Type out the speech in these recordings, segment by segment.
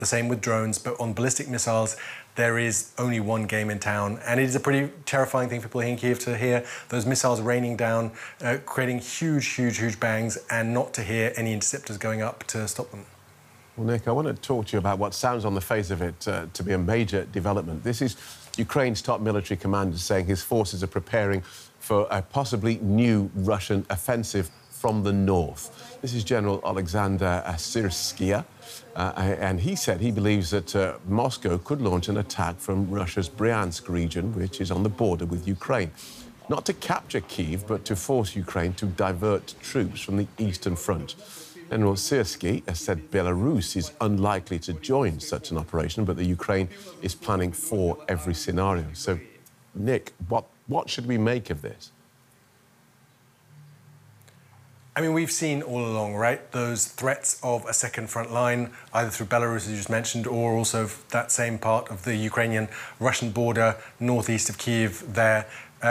The same with drones, but on ballistic missiles, there is only one game in town. And it is a pretty terrifying thing for people here in Kyiv to hear those missiles raining down, creating huge bangs, and not to hear any interceptors going up to stop them. Well, Nick, I want to talk to you about what sounds on the face of it to be a major development. This is Ukraine's top military commander saying his forces are preparing for a possibly new Russian offensive from the north. This is General Alexander Syrsky, and he said he believes that Moscow could launch an attack from Russia's Bryansk region, which is on the border with Ukraine. Not to capture Kyiv, but to force Ukraine to divert troops from the Eastern Front. General Syrsky has said Belarus is unlikely to join such an operation, but the Ukraine is planning for every scenario. So, Nick, what should we make of this? I mean, we've seen all along, right, those threats of a second front line, either through Belarus, as you just mentioned, or also that same part of the Ukrainian-Russian border, northeast of Kyiv there.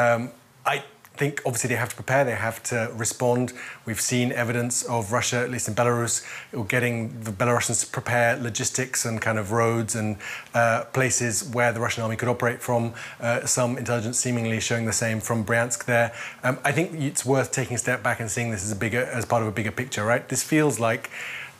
I think, obviously, they have to prepare, they have to respond. We've seen evidence of Russia, at least in Belarus, getting the Belarusians to prepare logistics and kind of roads and places where the Russian army could operate from. Some intelligence seemingly showing the same from Bryansk there. I think it's worth taking a step back and seeing this as part of a bigger picture, right? This feels like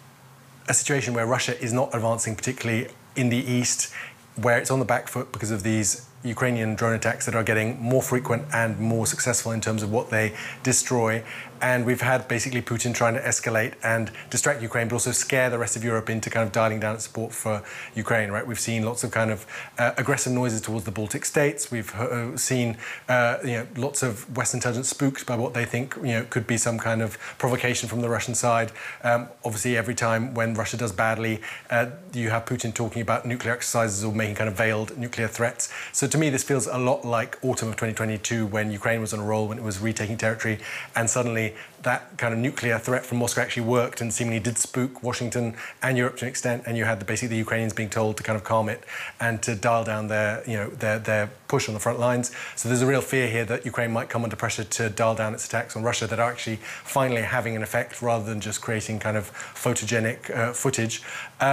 a situation where Russia is not advancing particularly in the east, where it's on the back foot because of these Ukrainian drone attacks that are getting more frequent and more successful in terms of what they destroy. And we've had basically Putin trying to escalate and distract Ukraine, but also scare the rest of Europe into kind of dialing down its support for Ukraine, right? We've seen lots of kind of aggressive noises towards the Baltic states. We've seen, lots of Western intelligence spooked by what they think, could be some kind of provocation from the Russian side. Obviously, every time when Russia does badly, you have Putin talking about nuclear exercises or making kind of veiled nuclear threats. So to me, this feels a lot like autumn of 2022 when Ukraine was on a roll, when it was retaking territory, and suddenly that kind of nuclear threat from Moscow actually worked and seemingly did spook Washington and Europe to an extent, and you had basically the Ukrainians being told to kind of calm it and to dial down their push on the front lines. So there's a real fear here that Ukraine might come under pressure to dial down its attacks on Russia that are actually finally having an effect rather than just creating kind of photogenic footage.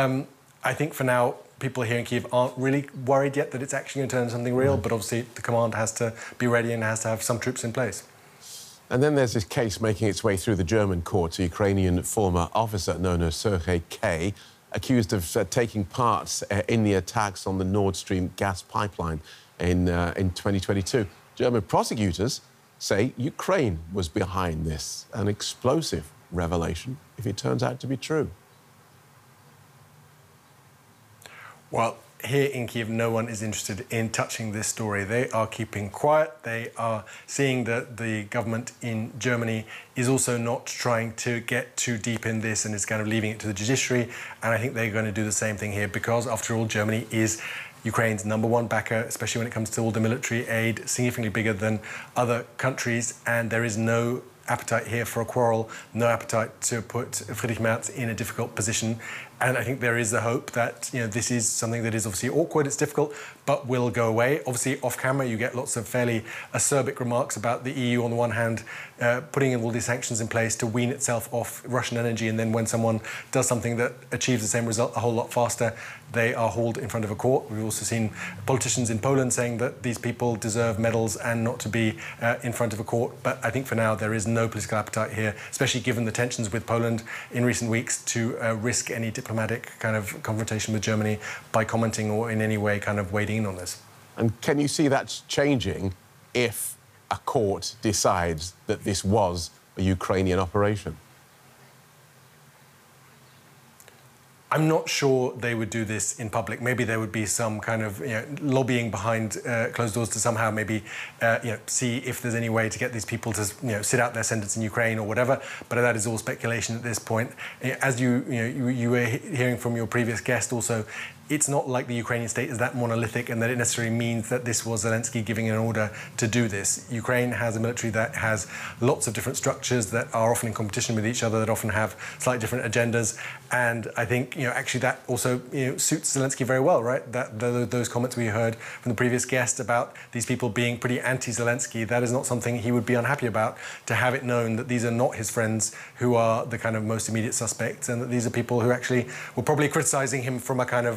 I think for now, people here in Kyiv aren't really worried yet that it's actually going to turn into something real, but obviously the command has to be ready and has to have some troops in place. And then there's this case making its way through the German courts. A Ukrainian former officer known as Sergei K, accused of taking part in the attacks on the Nord Stream gas pipeline in 2022. German prosecutors say Ukraine was behind this, an explosive revelation if it turns out to be true. Well, here in Kyiv, no one is interested in touching this story. They are keeping quiet. They are seeing that the government in Germany is also not trying to get too deep in this and is kind of leaving it to the judiciary. And I think they're going to do the same thing here because, after all, Germany is Ukraine's #1 backer, especially when it comes to all the military aid, significantly bigger than other countries. And there is no appetite here for a quarrel, no appetite to put Friedrich Merz in a difficult position. And I think there is the hope that, this is something that is obviously awkward, it's difficult, but will go away. Obviously, off camera, you get lots of fairly acerbic remarks about the EU, on the one hand, putting in all these sanctions in place to wean itself off Russian energy. And then when someone does something that achieves the same result a whole lot faster, they are hauled in front of a court. We've also seen politicians in Poland saying that these people deserve medals and not to be in front of a court. But I think for now, there is no political appetite here, especially given the tensions with Poland in recent weeks, to risk any diplomatic kind of confrontation with Germany by commenting or in any way kind of wading in on this. And can you see that changing if a court decides that this was a Ukrainian operation? I'm not sure they would do this in public. Maybe there would be some kind of lobbying behind closed doors to somehow maybe see if there's any way to get these people to sit out their sentence in Ukraine or whatever. But that is all speculation at this point. As you were hearing from your previous guest also, it's not like the Ukrainian state is that monolithic and that it necessarily means that this was Zelensky giving an order to do this. Ukraine has a military that has lots of different structures that are often in competition with each other, that often have slightly different agendas. And I think, actually that also, suits Zelensky very well, right? Those comments we heard from the previous guest about these people being pretty anti-Zelensky, that is not something he would be unhappy about, to have it known that these are not his friends who are the kind of most immediate suspects, and that these are people who actually were probably criticizing him from a kind of